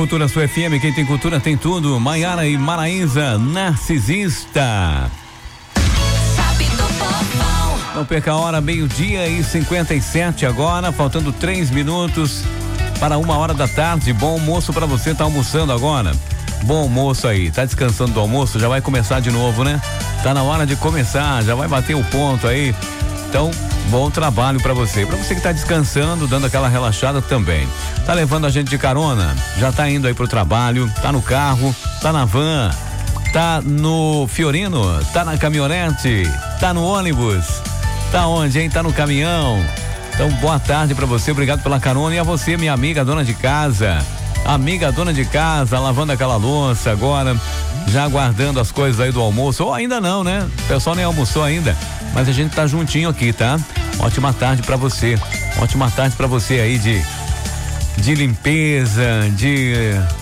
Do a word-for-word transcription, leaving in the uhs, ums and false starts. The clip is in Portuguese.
Cultura Sua F M, quem tem cultura tem tudo. Maiara e Maraísa, Narcisista. Não perca a hora, meio-dia e cinquenta e sete agora, faltando três minutos para uma hora da tarde. Bom almoço para você, tá almoçando agora? Bom almoço aí, tá descansando do almoço? Já vai começar de novo, né? Tá na hora de começar, já vai bater o ponto aí. Então, bom trabalho para você. Para você que tá descansando, dando aquela relaxada também. Tá levando a gente de carona? Já tá indo aí pro trabalho, tá no carro, tá na van, tá no Fiorino, tá na caminhonete, tá no ônibus. Tá onde, hein? Tá no caminhão. Então, boa tarde pra você, obrigado pela carona. E a você, minha amiga dona de casa, amiga dona de casa, lavando aquela louça agora, já aguardando as coisas aí do almoço, ou ainda não, né? O pessoal nem almoçou ainda, mas a gente tá juntinho aqui, tá? Ótima tarde pra você, ótima tarde pra você aí de, de limpeza, de